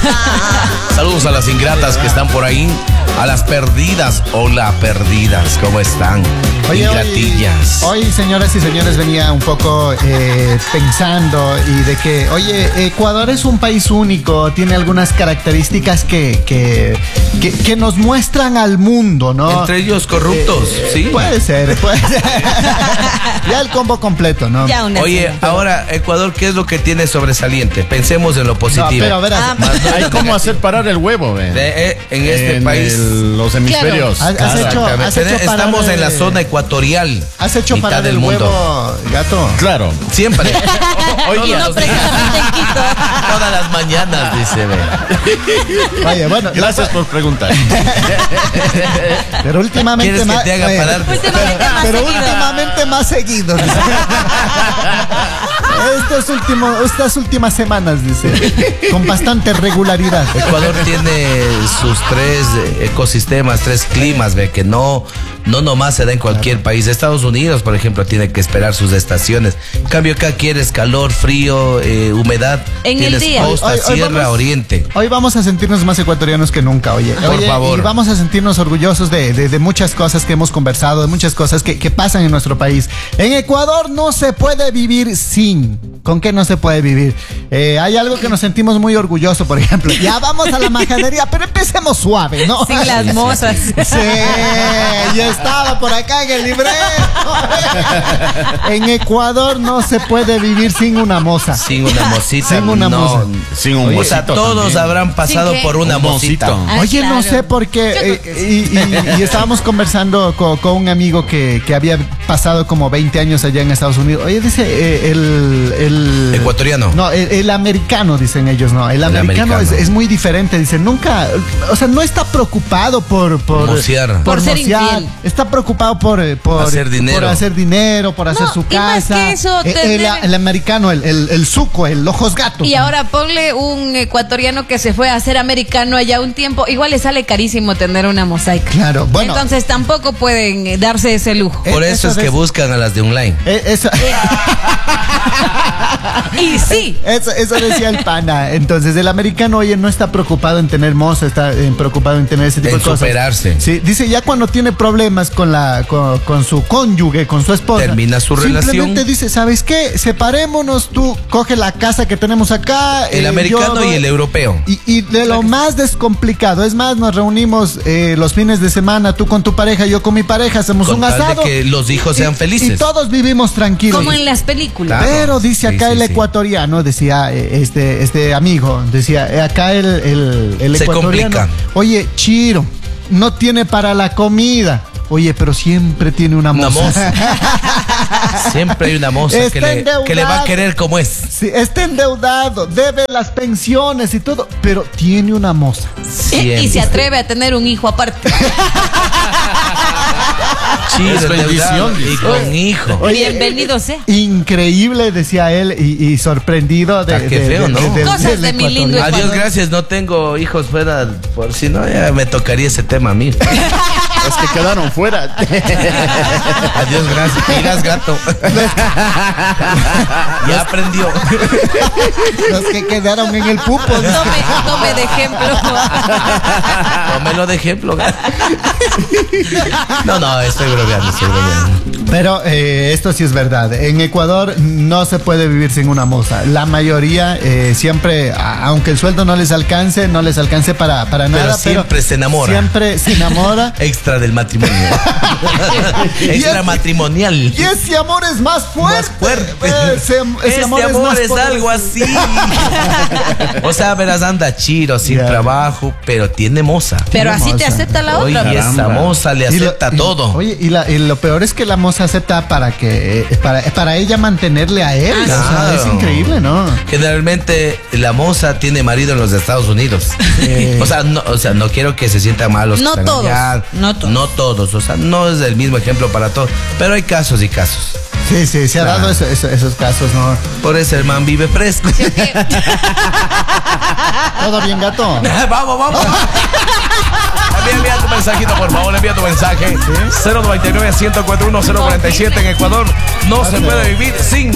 Saludos a las ingratas que están por ahí. A las perdidas. Hola, perdidas. ¿Cómo están? Oye, ingratillas. Hoy, señoras y señores, venía un poco pensando y de que, oye, Ecuador es un país único, tiene algunas características que nos muestran al mundo, ¿no? Entre ellos corruptos, sí. Puede ser. Ya el combo completo, ¿no? Oye, ahora, Ecuador, ¿qué es lo que tiene sobresaliente? Pensemos en lo positivo. No, pero verás, hay cómo hacer parar el huevo, en este país. Los hemisferios. Claro. Estamos en la zona ecuatorial. ¿Has hecho parar el huevo, gato? Claro. Siempre. Y no precisamente en Quito. Todas las mañanas, dice. Oye, bueno. Gracias por preguntar. Pero últimamente ¿Quieres más. que te haga parar? Últimamente más seguido. Estas últimas semanas, dice, con bastante regularidad. Ecuador tiene sus tres ecosistemas, tres climas, ve, que no nomás se da en cualquier país. Estados Unidos, por ejemplo, tiene que esperar sus estaciones. En cambio, acá quieres calor, frío, humedad. En tienes el día. Costa, sierra, oriente. Hoy vamos a sentirnos más ecuatorianos que nunca, oye. Por favor. Y vamos a sentirnos orgullosos de muchas cosas que hemos conversado, de muchas cosas que pasan en nuestro país. En Ecuador no se puede vivir sin. ¿Con qué no se puede vivir? Hay algo que nos sentimos muy orgullosos, por ejemplo. Ya vamos a la majadería, pero empecemos suave, ¿no? Sin las mozas. Sí, ya estaba por acá en el libreto. En Ecuador no se puede vivir sin una moza. Sin una mosita. Sin una moza. Sin un O sea, todos habrán pasado por una mosita. Oye, no sé por qué. Y estábamos conversando con un amigo que había pasado como 20 años allá en Estados Unidos. Oye, dice el ecuatoriano. No, el americano, dicen ellos, no. El americano es muy diferente. Dice, nunca, o sea, no está preocupado por mociar. Por ser infiel. Está preocupado por hacer dinero. Por hacer dinero, por hacer su casa. Más que eso, el americano, el suco, el ojos gato. Y ahora ponle un ecuatoriano que se fue a ser americano allá un tiempo. Igual le sale carísimo tener una mosaica. Claro, bueno. Entonces tampoco pueden darse ese lujo. Por eso es que buscan a las de online. Eso. Y sí. Eso decía el pana. Entonces, el americano, oye, no está preocupado en tener moza, está preocupado en tener ese tipo de cosas. Superarse. Sí, dice, ya cuando tiene problemas con su cónyuge, con su esposa, termina su relación. Simplemente dice, ¿sabes qué? Separémonos, tú coge la casa que tenemos acá. El americano y el europeo. Y de lo más descomplicado, es más, nos reunimos los fines de semana, tú con tu pareja, yo con mi pareja, hacemos un asado. De que los hijos sean felices. Y todos vivimos tranquilos. Como en las películas. Claro. Pero dice acá el ecuatoriano, decía este amigo, decía acá el Se ecuatoriano. complica. Oye, Chiro, no tiene para la comida. Oye, pero siempre tiene una moza. Siempre hay una moza que le va a querer como es. Sí, está endeudado, debe las pensiones y todo, pero tiene una moza. Siempre. Y se atreve a tener un hijo aparte. Chido, es bendición. Y con hijo. Oye, bienvenido sea. Increíble, decía él, y sorprendido de feo, ¿no? Cosas de mi lindo Adiós, Ecuador. gracias, no tengo hijos fuera, por si no, ya me tocaría ese tema a mí. Los que quedaron fuera. Adiós, gracias. Miras, gato. Ya aprendió. Los que quedaron en el pupo. Tome de ejemplo. Tómelo de ejemplo, gato. No, estoy bromeando. Pero esto sí es verdad. En Ecuador no se puede vivir sin una moza. La mayoría siempre, aunque el sueldo no les alcance para nada. Pero siempre se enamora. Siempre se enamora. Extra del matrimonio. Extra matrimonial. Y ese amor es más fuerte. Más fuerte. Ese amor es más es poderoso. algo así. O sea, verás, anda Chiro sin trabajo, pero tiene moza. Pero así te acepta la Oye, otra. esa moza le acepta todo. Oye, y lo peor es que la moza acepta para ella mantenerle a él. O sea, Claro. es increíble, ¿no? Generalmente la moza tiene marido en los Estados Unidos. O sea, no quiero que se sientan malos. No todos. No todos. O sea, no es el mismo ejemplo para todos. Pero hay casos y casos. Sí, se ha dado esos casos, ¿no? Por eso el man vive fresco. ¿Todo bien, gato? Vamos. Envía tu mensajito, por favor, envía tu mensaje. 099-141-047 en Ecuador. No se puede vivir sin